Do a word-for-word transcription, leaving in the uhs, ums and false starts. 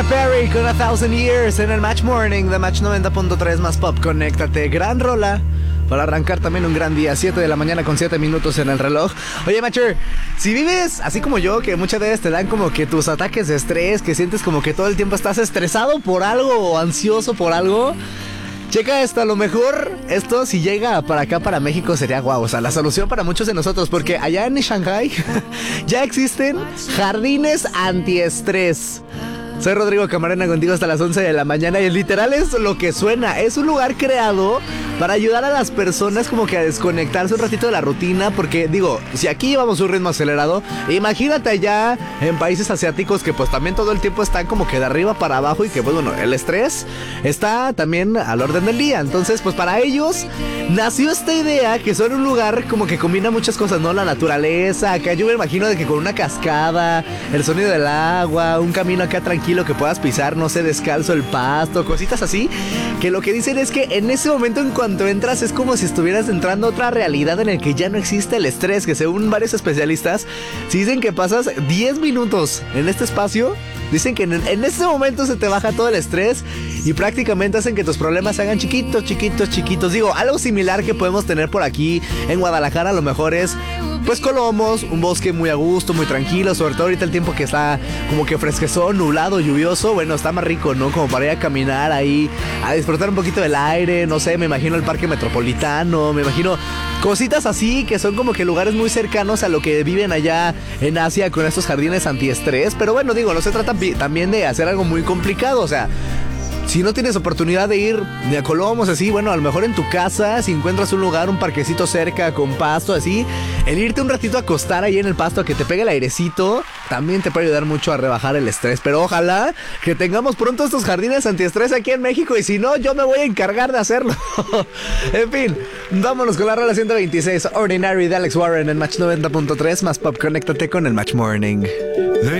Katy Perry con A Thousand Years en el Match Morning de Match noventa punto tres más Pop. Conéctate, gran rola para arrancar también un gran día. Siete de la mañana con siete minutos en el reloj. Oye, Matcher, si vives así como yo, que muchas veces te dan como que tus ataques de estrés, que sientes como que todo el tiempo estás estresado por algo o ansioso por algo, checa esto, a lo mejor esto si llega para acá, para México, sería guau, o sea, la solución para muchos de nosotros, porque allá en Shanghai ya existen jardines antiestrés. Soy Rodrigo Camarena, contigo hasta las once de la mañana y literal es lo que suena. Es un lugar creado para ayudar a las personas como que a desconectarse un ratito de la rutina. Porque digo, si aquí llevamos un ritmo acelerado, imagínate allá en países asiáticos que pues también todo el tiempo están como que de arriba para abajo. Y que pues bueno, el estrés está también al orden del día. Entonces pues para ellos nació esta idea que son un lugar como que combina muchas cosas, ¿no? La naturaleza, acá yo me imagino de que con una cascada, el sonido del agua, un camino acá tranquilo que puedas pisar, no sé, descalzo el pasto, cositas así, que lo que dicen es que en ese momento en cuanto entras es como si estuvieras entrando a otra realidad en el que ya no existe el estrés, que según varios especialistas, si dicen que pasas diez minutos en este espacio, dicen que en, en ese momento se te baja todo el estrés y prácticamente hacen que tus problemas se hagan chiquitos, chiquitos, chiquitos. Digo, algo similar que podemos tener por aquí en Guadalajara a lo mejor es pues Colomos, un bosque muy a gusto, muy tranquilo, sobre todo ahorita el tiempo que está como que fresquezón, nublado, lluvioso, bueno, está más rico, ¿no? Como para ir a caminar ahí, a disfrutar un poquito del aire, no sé, me imagino el parque metropolitano, me imagino cositas así que son como que lugares muy cercanos a lo que viven allá en Asia con estos jardines antiestrés, pero bueno, digo, no se trata también de hacer algo muy complicado, o sea, si no tienes oportunidad de ir ni a Colomos así, bueno, a lo mejor en tu casa, si encuentras un lugar, un parquecito cerca con pasto así, el irte un ratito a acostar ahí en el pasto a que te pegue el airecito, también te puede ayudar mucho a rebajar el estrés. Pero ojalá que tengamos pronto estos jardines antiestrés aquí en México y si no, yo me voy a encargar de hacerlo. En fin, vámonos con la rola ciento veintiséis, Ordinary de Alex Warren en Match noventa punto tres más Pop. Conéctate con el Match Morning.